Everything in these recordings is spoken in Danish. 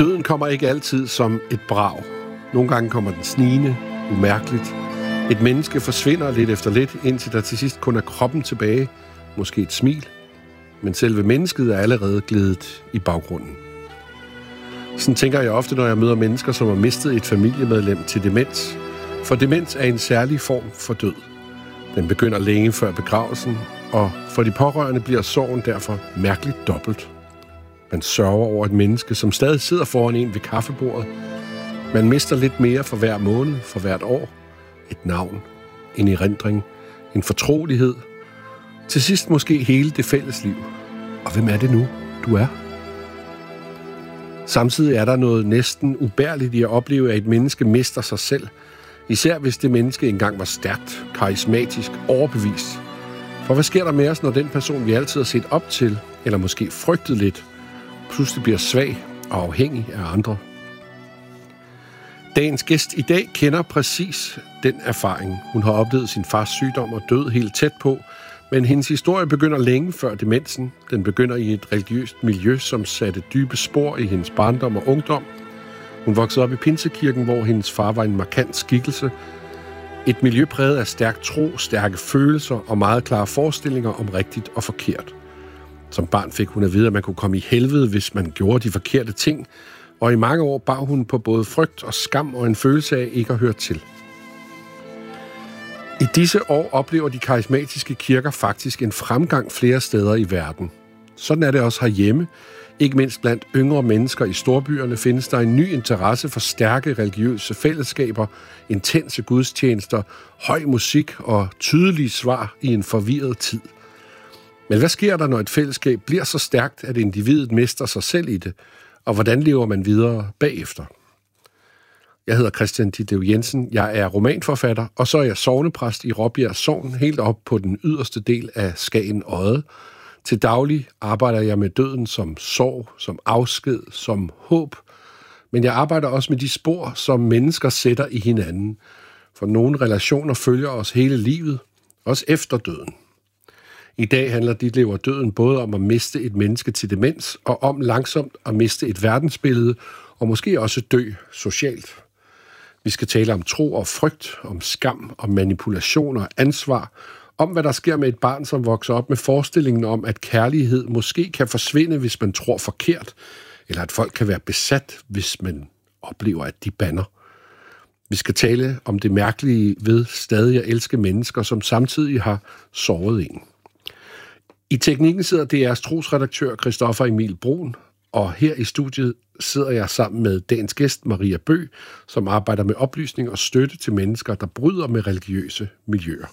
Døden kommer ikke altid som et brag. Nogle gange kommer den snigende, umærkeligt. Et menneske forsvinder lidt efter lidt, indtil der til sidst kun er kroppen tilbage. Måske et smil. Men selve mennesket er allerede gledet i baggrunden. Sådan tænker jeg ofte, når jeg møder mennesker, som har mistet et familiemedlem til demens. For demens er en særlig form for død. Den begynder længe før begravelsen, og for de pårørende bliver sorgen derfor mærkeligt dobbelt. Man sørger over et menneske, som stadig sidder foran en ved kaffebordet. Man mister lidt mere for hver måned, for hvert år. Et navn, en erindring, en fortrolighed. Til sidst måske hele det fælles liv. Og hvem er det nu, du er? Samtidig er der noget næsten ubærligt i at opleve, at et menneske mister sig selv. Især hvis det menneske engang var stærkt, karismatisk, overbevist. For hvad sker der med os, når den person, vi altid har set op til, eller måske frygtet lidt, pludselig bliver svag og afhængig af andre? Dagens gæst i dag kender præcis den erfaring. Hun har oplevet sin fars sygdom og død helt tæt på, men hendes historie begynder længe før demensen. Den begynder i et religiøst miljø, som satte dybe spor i hendes barndom og ungdom. Hun voksede op i Pinsekirken, hvor hendes far var en markant skikkelse. Et miljø præget af stærk tro, stærke følelser og meget klare forestillinger om rigtigt og forkert. Som barn fik hun at vide, at man kunne komme i helvede, hvis man gjorde de forkerte ting, og i mange år bar hun på både frygt og skam og en følelse af ikke at høre til. I disse år oplever de karismatiske kirker faktisk en fremgang flere steder i verden. Sådan er det også herhjemme. Ikke mindst blandt yngre mennesker i storbyerne findes der en ny interesse for stærke religiøse fællesskaber, intense gudstjenester, høj musik og tydelige svar i en forvirret tid. Men hvad sker der, når et fællesskab bliver så stærkt, at individet mister sig selv i det? Og hvordan lever man videre bagefter? Jeg hedder Christian Ditlev Jensen, jeg er romanforfatter, og så er jeg sognepræst i Råbjerg Sogn, helt op på den yderste del af Skagen Odde. Til daglig arbejder jeg med døden som sorg, som afsked, som håb. Men jeg arbejder også med de spor, som mennesker sætter i hinanden. For nogle relationer følger os hele livet, også efter døden. I dag handler Ditlev og døden både om at miste et menneske til demens, og om langsomt at miste et verdensbillede, og måske også dø socialt. Vi skal tale om tro og frygt, om skam, om manipulation og ansvar, om hvad der sker med et barn, som vokser op med forestillingen om, at kærlighed måske kan forsvinde, hvis man tror forkert, eller at folk kan være besat, hvis man oplever, at de bander. Vi skal tale om det mærkelige ved stadig at elske mennesker, som samtidig har såret en. I teknikken sidder DR's trosredaktør Christoffer Emil Brun, og her i studiet sidder jeg sammen med dagens gæst Maria Bøgh, som arbejder med oplysning og støtte til mennesker, der bryder med religiøse miljøer.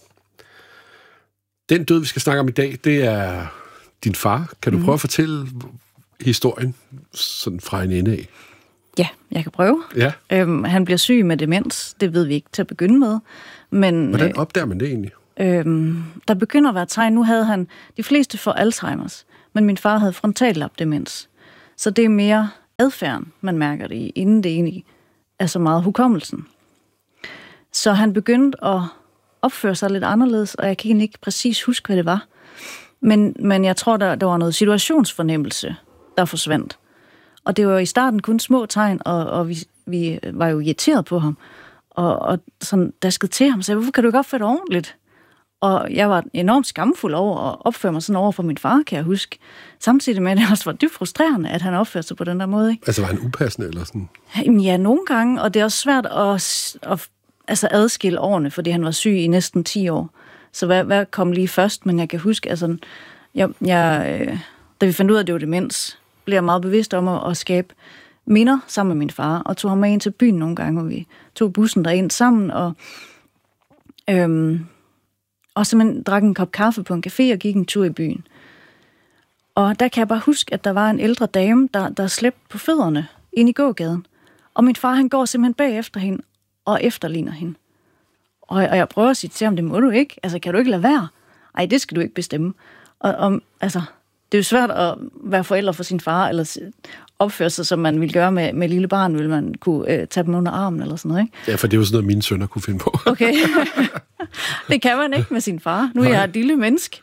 Den død, vi skal snakke om i dag, det er din far. Kan du prøve at fortælle historien sådan fra en ende af? Ja, jeg kan prøve. Ja. Han bliver syg med demens. Det ved vi ikke til at begynde med. Men, hvordan opdager man det egentlig? Der begynder at være tegn. Nu havde han de fleste for Alzheimers, men min far havde frontallapdemens. Så det er mere adfærden, man mærker det i, inden det egentlig er så meget hukommelsen. Så han begyndte at opføre sig lidt anderledes, og jeg kan egentlig ikke præcis huske, hvad det var. Men jeg tror, der var noget situationsfornemmelse, der forsvandt. Og det var i starten kun små tegn, og vi var jo irriteret på ham. Og sådan daskede til ham og sagde, hvorfor kan du ikke opføre dig ordentligt? Og jeg var enormt skamfuld over at opføre mig sådan over for min far, kan jeg huske. Samtidig med, at det også var dybt frustrerende, at han opførte sig på den der måde. Ikke? Altså var han upassende eller sådan? Ja, nogle gange, og det er også svært at adskille årene, fordi han var syg i næsten 10 år. Så hvad kom lige først? Men jeg kan huske, altså, da vi fandt ud af, at det var demens, blev jeg meget bevidst om at skabe minder sammen med min far, og tog ham med ind til byen nogle gange, hvor vi tog bussen derind sammen, og simpelthen drak en kop kaffe på en café og gik en tur i byen. Og der kan jeg bare huske, at der var en ældre dame, der slæbte på fødderne ind i gågaden. Og min far, han går simpelthen bagefter hende og efterligner hende. Og jeg prøver at sige til ham, det må du ikke. Altså, kan du ikke lade være? Ej, det skal du ikke bestemme. Altså, det er jo svært at være forælder for sin far, eller opføre sig, som man ville gøre med lille barn, ville man kunne tage dem under armen, eller sådan noget, ikke? Ja, for det er jo sådan noget, mine sønner kunne finde på. Okay. Det kan man ikke med sin far. Nu er jeg et lille menneske.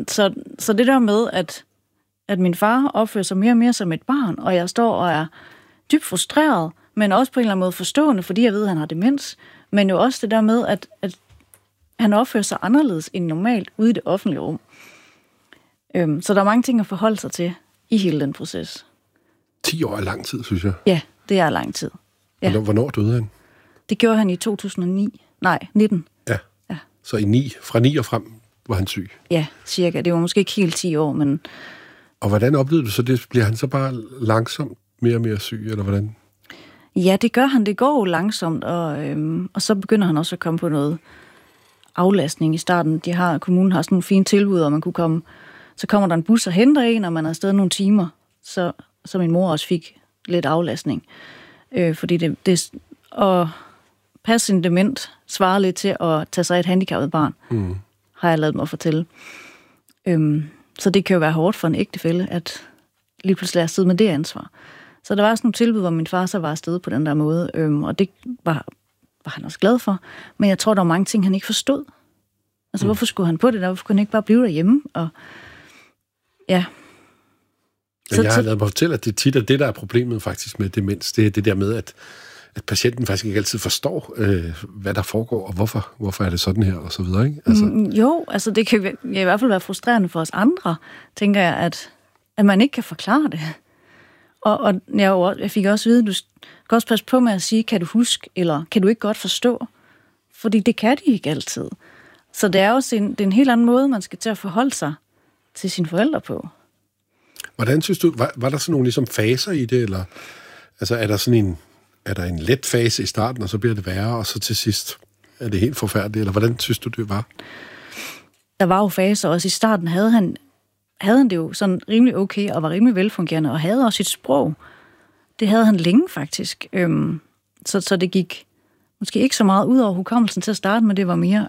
Så det der med, at min far opfører sig mere og mere som et barn, og jeg står og er dybt frustreret, men også på en eller anden måde forstående, fordi jeg ved, at han har demens. Men jo også det der med, at han opfører sig anderledes end normalt ude i det offentlige rum. Så der er mange ting at forholde sig til i hele den proces. 10 år er lang tid, synes jeg. Ja, det er lang tid. Ja. Hvornår døde han? Det gjorde han i 2009. Nej, 19. Ja. Så fra 9 og frem var han syg? Ja, cirka. Det var måske ikke helt 10 år, men... Og hvordan oplevede du så det? Bliver han så bare langsomt mere og mere syg, eller hvordan? Ja, det gør han. Det går jo langsomt, og så begynder han også at komme på noget aflastning i starten. Kommunen har sådan nogle fine tilbud, og man kunne komme... Så kommer der en bus og henter en, og man er afsted nogle timer. Så min mor også fik lidt aflastning. Fordi det at passe sin dement svarer lidt til at tage sig af et handicappet barn, har jeg ladet mig fortælle. Så det kan jo være hårdt for en ægtefælle, at lige pludselig er sidde med det ansvar. Så der var sådan nogle tilbud, hvor min far så var afsted på den der måde, og det var han også glad for. Men jeg tror, der var mange ting, han ikke forstod. Altså, hvorfor skulle han på det der? Hvorfor kunne han ikke bare blive derhjemme? Og ja... Jeg har ladet mig fortælle, at det tit er det, der er problemet faktisk med demens. Det er det der med, at patienten faktisk ikke altid forstår, hvad der foregår, og hvorfor er det sådan her, og så videre, ikke? Altså... Jo, altså det kan i hvert fald være frustrerende for os andre, tænker jeg, at man ikke kan forklare det. Og jeg fik også at vide, at du skal også passe på med at sige, kan du huske, eller kan du ikke godt forstå? Fordi det kan de ikke altid. Så det er også det er en helt anden måde, man skal til at forholde sig til sine forældre på. Hvordan synes du, var der sådan nogle ligesom faser i det, eller altså er der en let fase i starten, og så bliver det værre, og så til sidst er det helt forfærdeligt, eller hvordan synes du, det var? Der var jo faser, også i starten havde han det jo sådan rimelig okay, og var rimelig velfungerende, og havde også sit sprog. Det havde han længe faktisk. Så det gik måske ikke så meget ud over hukommelsen til at starte med, det var mere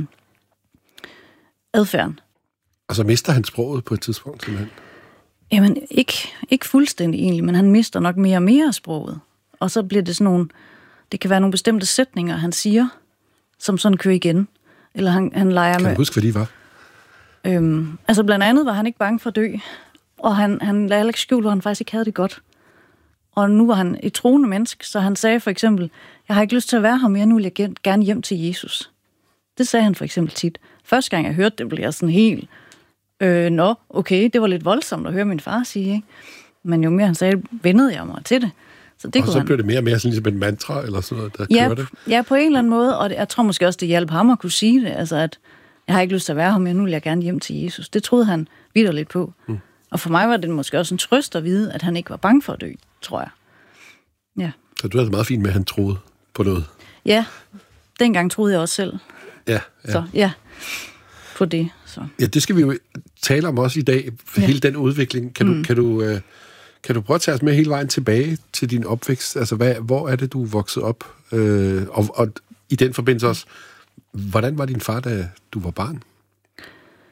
adfærden. Og så mister han sproget på et tidspunkt, simpelthen? Jamen, ikke fuldstændig egentlig, men han mister nok mere og mere af sproget. Og så bliver det sådan nogle... Det kan være nogle bestemte sætninger, han siger, som sådan kører igen. Eller han leger med... Kan du huske, hvad de var? Altså, blandt andet var han ikke bange for at dø. Og han lagde heller ikke skjul, hvor han faktisk ikke havde det godt. Og nu var han et troende menneske, så han sagde for eksempel, jeg har ikke lyst til at være her mere, nu vil jeg gerne hjem til Jesus. Det sagde han for eksempel tit. Første gang jeg hørte det, blev jeg sådan helt... okay, det var lidt voldsomt at høre min far sige, ikke? Men jo mere han sagde, vendede jeg mig til det. Så det og så blev det mere og mere sådan ligesom en mantra, eller sådan noget, der kørte? Ja, på en eller anden måde, og jeg tror måske også, det hjalp ham at kunne sige det, altså at jeg har ikke lyst til at være her mere, nu vil jeg gerne hjem til Jesus. Det troede han vitterligt på. Og for mig var det måske også en trøst at vide, at han ikke var bange for at dø, tror jeg. Ja. Så du havde det meget fint med, at han troede på noget? Ja, dengang troede jeg også selv. Ja. Så ja, på det. Så. Ja, det skal vi jo tale om også i dag, hele den udvikling. Kan du prøve at tage os med hele vejen tilbage til din opvækst? Altså, hvor er det, du er vokset op? Og i den forbindelse også, hvordan var din far, da du var barn?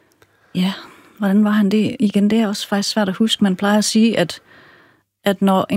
Ja, hvordan var han det? Igen, det er også faktisk svært at huske. Man plejer at sige, at når